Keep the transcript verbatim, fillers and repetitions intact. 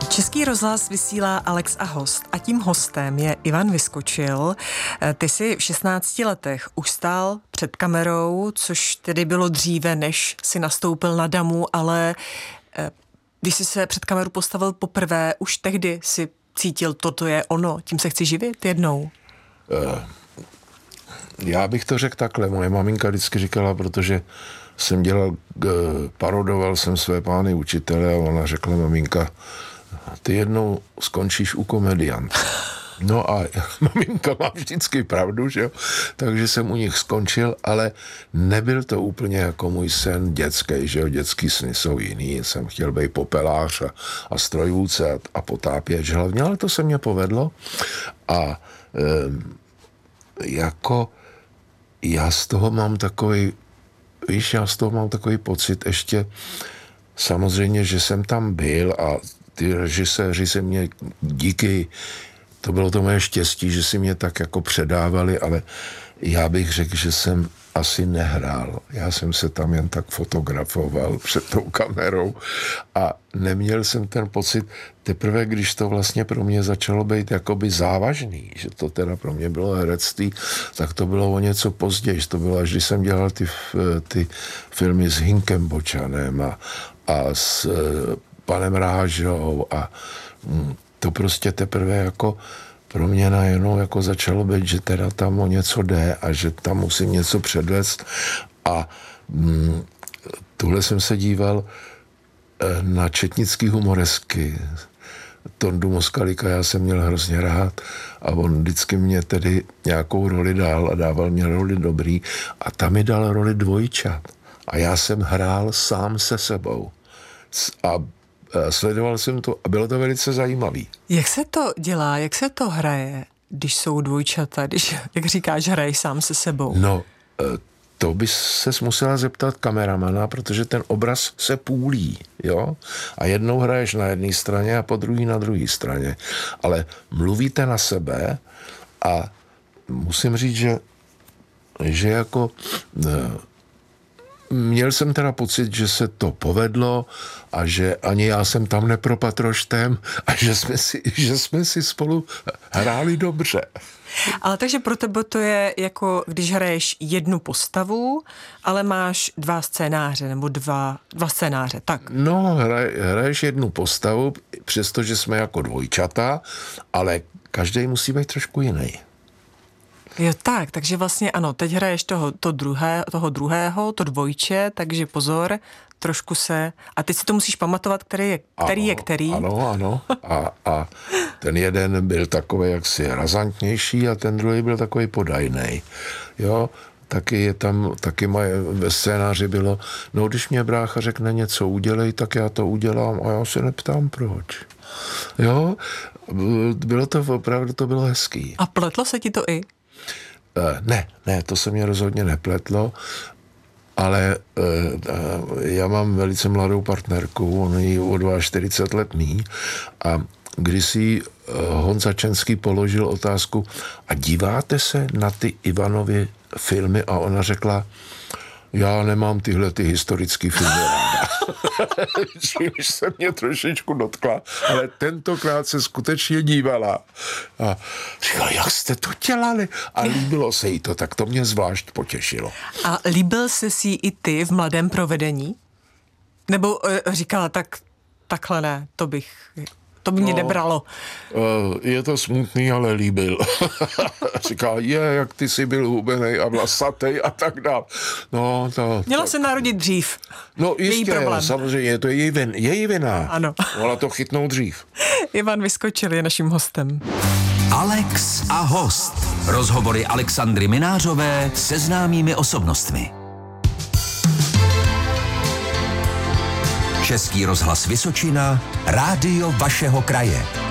Český rozhlas vysílá Alex a host a tím hostem je Ivan Vyskočil. Ty jsi v šestnácti letech už stál před kamerou, což tedy bylo dříve, než si nastoupil na damu, ale když jsi se před kameru postavil poprvé, už tehdy si cítil, toto je ono, tím se chci živit jednou? Uh, já bych to řekl takhle. Moje maminka vždycky říkala, protože jsem dělal, parodoval jsem své pány učitele a ona řekla, maminka, ty jednou skončíš u komedianta. No a maminka má vždycky pravdu, že jo? Takže jsem u nich skončil, ale nebyl to úplně jako můj sen dětský, že jo? Dětský sny jsou jiný. Jsem chtěl být popelář a, a strojvůdce a, a potápěč hlavně, ale to se mně povedlo. A e, jako já z toho mám takový, víš, já z toho mám takový pocit ještě, samozřejmě, že jsem tam byl a ty režiséři se mě díky, to bylo to moje štěstí, že si mě tak jako předávali, ale já bych řekl, že jsem asi nehrál. Já jsem se tam jen tak fotografoval před tou kamerou a neměl jsem ten pocit, teprve když to vlastně pro mě začalo být jakoby závažný, že to teda pro mě bylo herectví, tak to bylo o něco později. To bylo, až když jsem dělal ty, ty filmy s Hinkem Bočanem a, a s panem Rážou a to prostě teprve jako pro mě najednou jako začalo být, že teda tam o něco jde a že tam musím něco předvést a mm, tuhle jsem se díval na četnický humoresky. Tondu Moskalika já jsem měl hrozně rád a on vždycky mě tedy nějakou roli dal a dával mě roli dobrý a tam mi dal roli dvojčat a já jsem hrál sám se sebou a sledoval jsem to a bylo to velice zajímavý. Jak se to dělá, jak se to hraje, když jsou dvojčata, když, jak říkáš, hraješ sám se sebou? No, to bys ses musela zeptat kameramana, protože ten obraz se půlí, jo? A jednou hraješ na jedné straně a po druhé na druhé straně. Ale mluvíte na sebe a musím říct, že, že jako... Měl jsem teda pocit, že se to povedlo a že ani já jsem tam nepropadl roštem a že jsme si, že jsme si spolu hráli dobře. Ale takže pro tebe to je jako, když hraješ jednu postavu, ale máš dva scénáře, nebo dva, dva scénáře, tak? No, hraj, hraješ jednu postavu, přestože jsme jako dvojčata, ale každý musí být trošku jiný. Jo, tak, takže vlastně ano, teď hraješ toho, to druhé, toho druhého, to dvojče, takže pozor, trošku se, a teď si to musíš pamatovat, který je který. Ano, je který. Ano, ano, a, a ten jeden byl takový jaksi razantnější a ten druhý byl takový podajnej, jo, taky je tam, taky maj, ve scénáři bylo, no když mě brácha řekne něco udělej, tak já to udělám a já se neptám proč, jo, bylo to opravdu, to bylo hezký. A pletlo se ti to i? Ne, ne, to se mě rozhodně nepletlo, ale uh, já mám velice mladou partnerku, on je o čtyřicet dva let mý a když si uh, Honza Čenský položil otázku a díváte se na ty Ivanovy filmy a ona řekla, já nemám tyhle ty historické filmy ráda. Čímž se mě trošičku dotkla, ale tentokrát se skutečně dívala. A říkala, jak jste to dělali? A líbilo se jí to, tak to mě zvlášť potěšilo. A líbil jsi si i ty v Mladém provedení? Nebo uh, říkala, tak takhle ne, to bych... To by mě no, nebralo. Je to smutný, ale líbil. Říká, je, jak ty jsi byl hubenej a vlasatej a tak dále. No, to... Měla to... se narodit dřív. No jistě, samozřejmě, to je její, vin, její vina. Ano. Mohla to chytnout dřív. Ivan Vyskočil je naším hostem. Alex a host. Rozhovory Alexandry Minářové se známými osobnostmi. Český rozhlas Vysočina, rádio vašeho kraje.